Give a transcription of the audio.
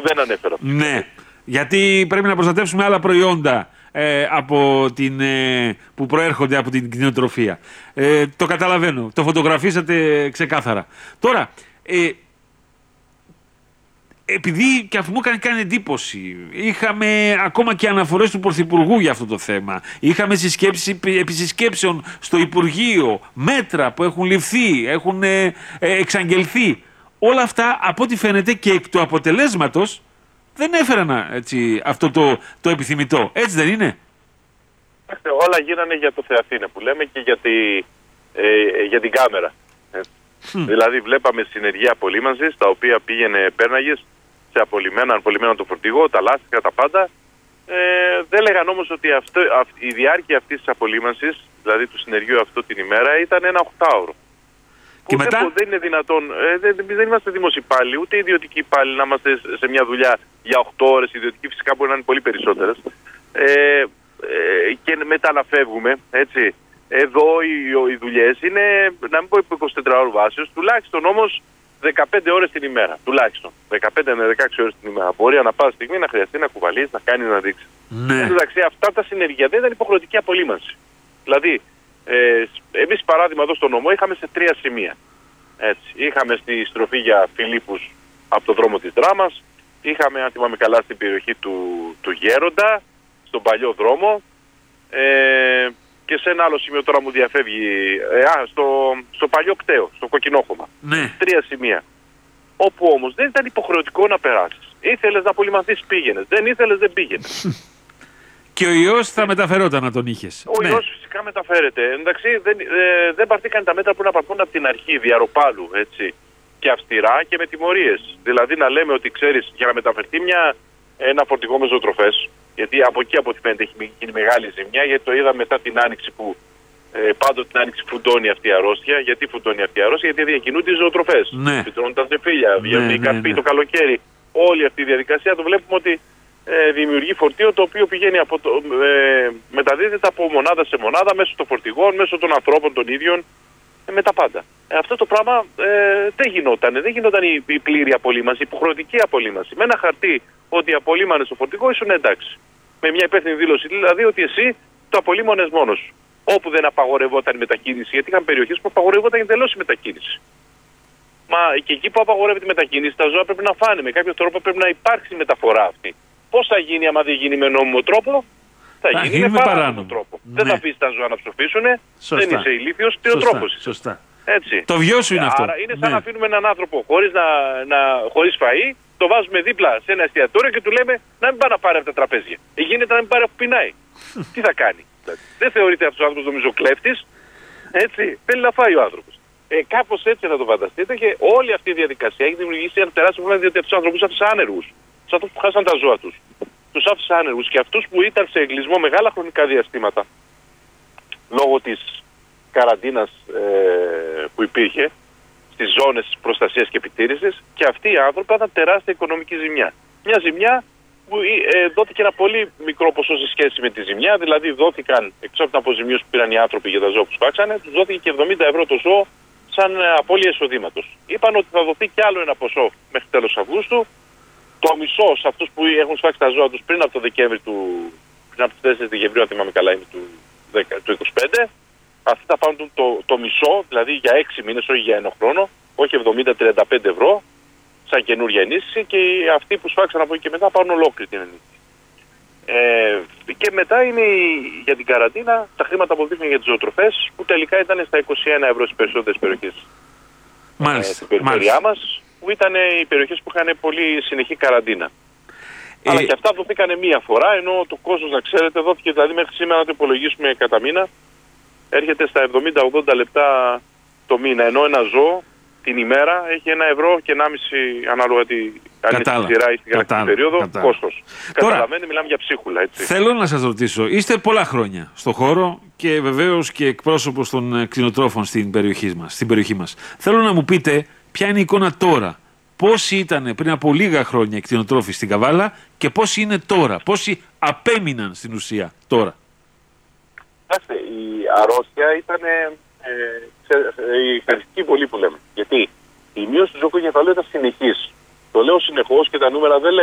δεν ανέφερα. Ναι, γιατί πρέπει να προστατεύσουμε άλλα προϊόντα από που προέρχονται από την κτηνοτροφία. Το καταλαβαίνω, το φωτογραφίσατε ξεκάθαρα. Τώρα, επειδή και αυτό μου έκανε εντύπωση, είχαμε ακόμα και αναφορές του Πρωθυπουργού για αυτό το θέμα. Είχαμε επισκέψεων στο Υπουργείο, μέτρα που έχουν ληφθεί, έχουν εξαγγελθεί. Όλα αυτά, από ό,τι φαίνεται και εκ του αποτελέσματος, δεν έφεραν αυτό το επιθυμητό. Έτσι δεν είναι? Όλα γίνανε για το Θεαθήνε που λέμε και για την κάμερα. Δηλαδή βλέπαμε συνεργεία απολύμανσης, τα οποία πέρναγες σε απολυμμένο το φορτηγό, τα λάστιχα, τα πάντα. Δεν έλεγαν όμως ότι η διάρκεια αυτής της απολύμανσης, δηλαδή του συνεργείου αυτό την ημέρα, ήταν ένα 8ωρο. Και μετά? Δεν είναι δυνατόν, δεν είμαστε δημοσιοπάλληλοι, ούτε ιδιωτικοί υπάλληλοι να είμαστε σε μια δουλειά για 8 ώρες. Ιδιωτικοί φυσικά μπορεί να είναι πολύ περισσότερες. Και μετά να φεύγουμε, έτσι. Εδώ οι δουλειές είναι, να μην πω υπό 24 ώρες βάσεως, τουλάχιστον όμως 15 ώρες την ημέρα. Τουλάχιστον 15 με 16 ώρες την ημέρα. Μπορεί ανά πάσα στιγμή να χρειαστεί να κουβαλείς, να κάνεις, να δείξεις. Ναι. Εντάξει, αυτά τα συνεργεία δεν ήταν υποχρεωτική απολύμανση. Δηλαδή, εμείς παράδειγμα εδώ στο νομό είχαμε σε 3 σημεία. Έτσι. Είχαμε στη στροφή για Φιλίππους από το δρόμο της Δράμας, είχαμε, αν θυμάμαι καλά, στην περιοχή του Γέροντα, στον παλιό δρόμο, και σε ένα άλλο σημείο τώρα μου διαφεύγει, στο παλιό κτέο, στο Κοκκινόχωμα. Ναι. 3 σημεία. Όπου όμως δεν ήταν υποχρεωτικό να περάσεις. Ήθελες να απολυμανθείς, πήγαινες. Δεν ήθελες, δεν πήγαινες. Και ο ιός θα μεταφερόταν να τον είχες. Ο ιός φυσικά μεταφέρεται. Εντάξει, δεν πάρθηκαν τα μέτρα που να πάρθουν από την αρχή, διαρροπάλου, έτσι. Και αυστηρά και με τιμωρίες. Δηλαδή να λέμε ότι ξέρεις, για να μεταφερθεί ένα φορτηγό με ζωοτροφές, γιατί από εκεί από ό,τι φαίνεται έχει γίνει μεγάλη ζημιά, γιατί το είδα μετά την άνοιξη που πάντοτε την άνοιξη φουντώνει αυτή η αρρώστια. Γιατί φουντώνει αυτή η αρρώστια? Γιατί διακινούνται οι ζωοτροφές. Ναι. Φυτρώνουν τα ζεφίλια, βγαίνουν οι καρποί το καλοκαίρι. Όλη αυτή η διαδικασία το βλέπουμε ότι δημιουργεί φορτίο το οποίο πηγαίνει μεταδίδεται από μονάδα σε μονάδα, μέσω των φορτηγών, μέσω των ανθρώπων των ίδιων, με τα πάντα. Αυτό το πράγμα δεν γινόταν η πλήρη απολύμανση, η υποχρεωτική απολύμανση. Με ένα χαρτί ότι απολύμανες το φορτηγό ήσουν εντάξει. Με μια υπεύθυνη δήλωση δηλαδή ότι εσύ το απολύμανες μόνος σου. Όπου δεν απαγορευόταν η μετακίνηση, γιατί είχαν περιοχές που απαγορευόταν εντελώς η μετακίνηση. Μα και εκεί που απαγορεύεται η μετακίνηση, τα ζώα πρέπει να φάνε. Με κάποιο τρόπο πρέπει να υπάρξει μεταφορά αυτή. Πώς θα γίνει άμα δεν γίνει με νόμιμο τρόπο? Θα γίνει με παράνομο τρόπο. Ναι. Δεν θα αφήσει τα ζώα να ψοφήσουν. Δεν είσαι ηλίθιος, κτηνοτρόφος. Σωστά. Έτσι. Το βιό σου είναι αυτό. Άρα είναι σαν να αφήνουμε έναν άνθρωπο χωρίς φαΐ, το βάζουμε δίπλα σε ένα εστιατόριο και του λέμε να μην πάει να πάρει από τα τραπέζια. Γίνεται να μην πάρει όπου πεινάει. Τι θα κάνει? Δεν θεωρείται αυτός ο άνθρωπος νομίζω κλέφτης. Έτσι. Θέλει να φάει ο άνθρωπος. Κάπως έτσι θα το φανταστείτε, και όλη αυτή η διαδικασία έχει δημιουργήσει ένα τεράστιο πρόβλημα, διότι αυτούς τους ανθρώπους άφησαν άνεργους. Τους ανθρώπους που χάσαν τα ζώα τους. Τους άφησαν άνεργους, και αυτούς που ήταν σε εγκλισμό μεγάλα χρονικά διαστήματα λόγω της καραντίνας που υπήρχε στις ζώνες προστασίας και επιτήρησης, και αυτοί οι άνθρωποι ήταν τεράστια οικονομική ζημιά. Μια ζημιά που δόθηκε ένα πολύ μικρό ποσό σε σχέση με τη ζημιά, δηλαδή δόθηκαν, εκτός από την αποζημίωση που πήραν οι άνθρωποι για τα ζώα που σφάξανε, τους δόθηκε και 70 ευρώ το ζώο σαν απώλεια εισοδήματος. Είπαν ότι θα δοθεί κι άλλο ένα ποσό μέχρι τέλος Αυγούστου, το μισό σε αυτούς που έχουν σφάξει τα ζώα τους πριν από το Δεκέμβρη πριν από τις 4 Δεκεμβρίου, αν θυμάμαι καλά, είναι του 25. Αυτοί θα πάρουν το μισό, δηλαδή για 6 μήνες, όχι για 1 χρόνο, όχι 70-35 ευρώ, σαν καινούργια ενίσχυση, και αυτοί που σφάξαν από εκεί και μετά πάρουν ολόκληρη την ενίσχυση. Και μετά είναι για την καραντίνα τα χρήματα που δείχνουν για τις ζωοτροφές, που τελικά ήταν στα 21 ευρώ στις περισσότερες περιοχές. Στην περιφέρειά μας, που ήταν οι περιοχές που είχαν πολύ συνεχή καραντίνα. Αλλά και αυτά δοθήκανε μία φορά, ενώ το κόστος, να ξέρετε, δόθηκε δηλαδή μέχρι σήμερα, να το υπολογίσουμε κατά μήνα, έρχεται στα 70-80 λεπτά το μήνα, ενώ ένα ζώο την ημέρα έχει 1 ευρώ και 1,5 ανάλογα αν είναι στη σειρά ή στην γαλακτική περίοδο κόστος. Καταλαβαίνετε, μιλάμε για ψίχουλα, έτσι. Θέλω να σας ρωτήσω, είστε πολλά χρόνια στο χώρο και βεβαίως και εκπρόσωπος των κτηνοτρόφων στην περιοχή μας. Θέλω να μου πείτε ποια είναι η εικόνα τώρα. Πόσοι ήταν πριν από λίγα χρόνια οι κτηνοτρόφοι στην Καβάλα και πόσοι είναι τώρα, πόσοι απέμειναν στην ουσία τώρα? Η αρρώστια ήταν η χαριστική πολύ που λέμε. Γιατί η μείωση του ζωοκοκεφαλού ήταν συνεχής. Το λέω συνεχώς και τα νούμερα δεν